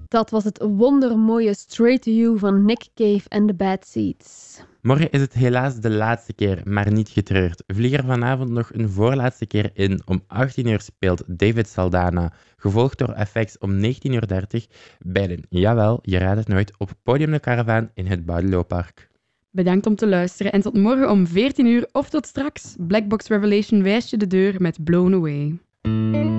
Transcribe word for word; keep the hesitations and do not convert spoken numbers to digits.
Dat was het wondermooie Straight to You van Nick Cave en The Bad Seeds. Morgen is het helaas de laatste keer, maar niet getreurd. Vlieg er vanavond nog een voorlaatste keer in. Om achttien uur speelt David Saldana, gevolgd door F X om negentien uur dertig. Beiden, jawel, je raadt het nooit, op Podium de Caravaan in het Boudelooppark. Bedankt om te luisteren en tot morgen om veertien uur of tot straks. Blackbox Revelation wijst je de deur met Blown Away.